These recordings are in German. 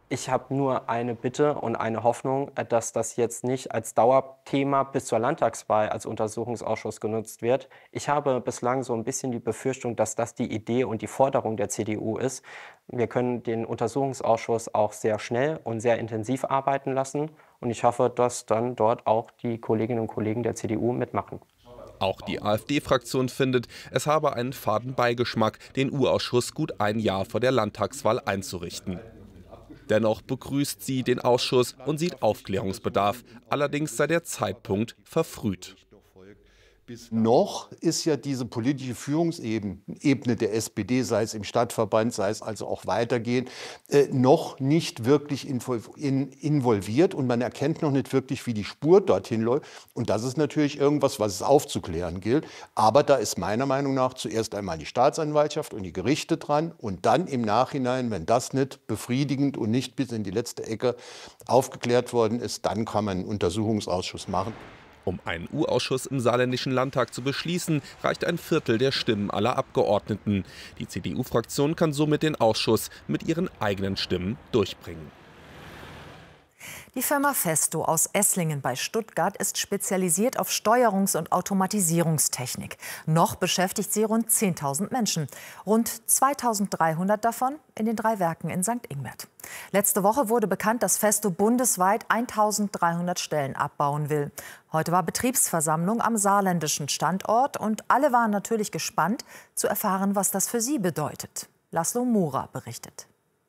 Ich habe nur eine Bitte und eine Hoffnung, dass das jetzt nicht als Dauerthema bis zur Landtagswahl als Untersuchungsausschuss genutzt wird. Ich habe bislang so ein bisschen die Befürchtung, dass das die Idee und die Forderung der CDU ist. Wir können den Untersuchungsausschuss auch sehr schnell und sehr intensiv arbeiten lassen. Und ich hoffe, dass dann dort auch die Kolleginnen und Kollegen der CDU mitmachen. Auch die AfD-Fraktion findet, es habe einen faden Beigeschmack, den U-Ausschuss gut ein Jahr vor der Landtagswahl einzurichten. Dennoch begrüßt sie den Ausschuss und sieht Aufklärungsbedarf. Allerdings sei der Zeitpunkt verfrüht. Noch ist ja diese politische Führungsebene der SPD, sei es im Stadtverband, sei es also auch weitergehend, noch nicht wirklich involviert und man erkennt noch nicht wirklich, wie die Spur dorthin läuft. Und das ist natürlich irgendwas, was es aufzuklären gilt. Aber da ist meiner Meinung nach zuerst einmal die Staatsanwaltschaft und die Gerichte dran und dann im Nachhinein, wenn das nicht befriedigend und nicht bis in die letzte Ecke aufgeklärt worden ist, dann kann man einen Untersuchungsausschuss machen. Um einen U-Ausschuss im saarländischen Landtag zu beschließen, reicht ein Viertel der Stimmen aller Abgeordneten. Die CDU-Fraktion kann somit den Ausschuss mit ihren eigenen Stimmen durchbringen. Die Firma Festo aus Esslingen bei Stuttgart ist spezialisiert auf Steuerungs- und Automatisierungstechnik. Noch beschäftigt sie rund 10.000 Menschen. Rund 2.300 davon in den 3 Werken in St. Ingbert. Letzte Woche wurde bekannt, dass Festo bundesweit 1.300 Stellen abbauen will. Heute war Betriebsversammlung am saarländischen Standort und alle waren natürlich gespannt zu erfahren, was das für sie bedeutet. Laszlo Mura berichtet.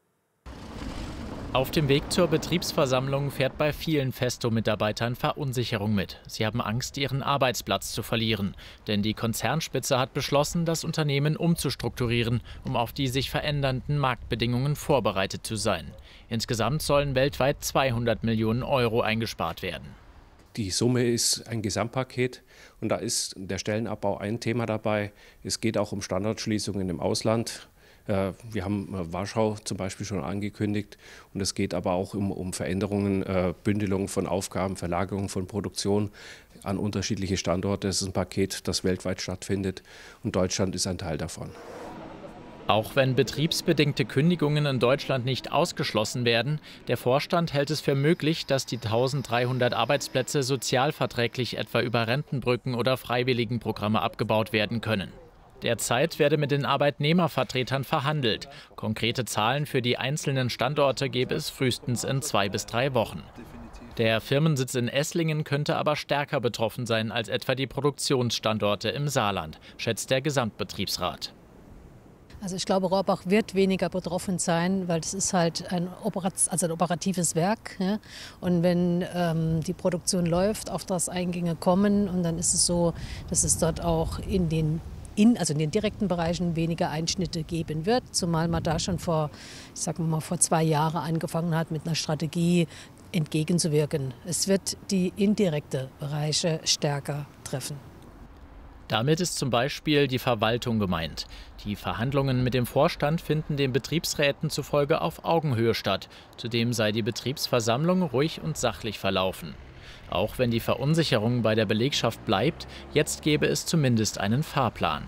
Auf dem Weg zur Betriebsversammlung fährt bei vielen Festo-Mitarbeitern Verunsicherung mit. Sie haben Angst, ihren Arbeitsplatz zu verlieren. Denn die Konzernspitze hat beschlossen, das Unternehmen umzustrukturieren, um auf die sich verändernden Marktbedingungen vorbereitet zu sein. Insgesamt sollen weltweit 200 Millionen Euro eingespart werden. Die Summe ist ein Gesamtpaket und da ist der Stellenabbau ein Thema dabei. Es geht auch um Standortschließungen im Ausland. Wir haben Warschau zum Beispiel schon angekündigt und es geht aber auch um Veränderungen, Bündelung von Aufgaben, Verlagerung von Produktion an unterschiedliche Standorte. Es ist ein Paket, das weltweit stattfindet und Deutschland ist ein Teil davon. Auch wenn betriebsbedingte Kündigungen in Deutschland nicht ausgeschlossen werden, der Vorstand hält es für möglich, dass die 1.300 Arbeitsplätze sozialverträglich etwa über Rentenbrücken oder Freiwilligenprogramme abgebaut werden können. Derzeit werde mit den Arbeitnehmervertretern verhandelt. Konkrete Zahlen für die einzelnen Standorte gäbe es frühestens in 2 bis 3 Wochen. Der Firmensitz in Esslingen könnte aber stärker betroffen sein als etwa die Produktionsstandorte im Saarland, schätzt der Gesamtbetriebsrat. Also ich glaube, Rohrbach wird weniger betroffen sein, weil das ist halt ein operatives Werk. Ja? Und wenn die Produktion läuft, Auftragseingänge kommen und dann ist es so, dass es dort auch in den direkten Bereichen weniger Einschnitte geben wird, zumal man da schon vor 2 Jahren angefangen hat, mit einer Strategie entgegenzuwirken. Es wird die indirekten Bereiche stärker treffen. Damit ist zum Beispiel die Verwaltung gemeint. Die Verhandlungen mit dem Vorstand finden den Betriebsräten zufolge auf Augenhöhe statt. Zudem sei die Betriebsversammlung ruhig und sachlich verlaufen. Auch wenn die Verunsicherung bei der Belegschaft bleibt, jetzt gäbe es zumindest einen Fahrplan.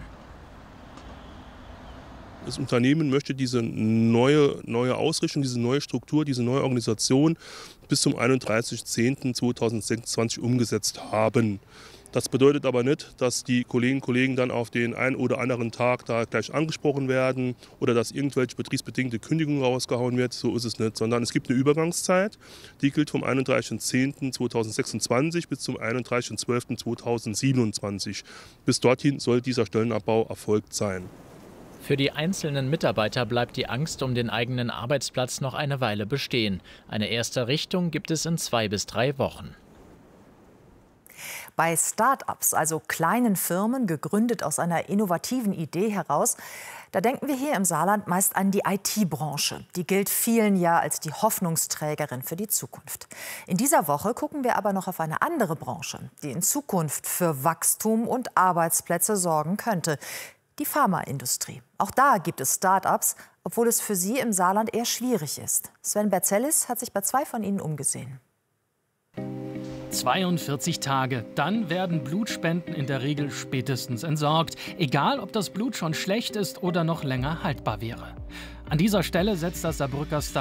Das Unternehmen möchte diese neue Ausrichtung, diese neue Struktur, diese neue Organisation bis zum 31.10.2026 umgesetzt haben. Das bedeutet aber nicht, dass die Kolleginnen und Kollegen dann auf den einen oder anderen Tag da gleich angesprochen werden oder dass irgendwelche betriebsbedingte Kündigungen rausgehauen wird. So ist es nicht, sondern es gibt eine Übergangszeit, die gilt vom 31.10.2026 bis zum 31.12.2027. Bis dorthin soll dieser Stellenabbau erfolgt sein. Für die einzelnen Mitarbeiter bleibt die Angst um den eigenen Arbeitsplatz noch eine Weile bestehen. Eine erste Richtung gibt es in 2 bis 3 Wochen. Bei Start-ups, also kleinen Firmen, gegründet aus einer innovativen Idee heraus, da denken wir hier im Saarland meist an die IT-Branche. Die gilt vielen ja als die Hoffnungsträgerin für die Zukunft. In dieser Woche gucken wir aber noch auf eine andere Branche, die in Zukunft für Wachstum und Arbeitsplätze sorgen könnte. Die Pharmaindustrie. Auch da gibt es Start-ups, obwohl es für sie im Saarland eher schwierig ist. Sven Berzellis hat sich bei 2 von ihnen umgesehen. 42 Tage, dann werden Blutspenden in der Regel spätestens entsorgt. Egal, ob das Blut schon schlecht ist oder noch länger haltbar wäre. An dieser Stelle setzt das Saarbrücker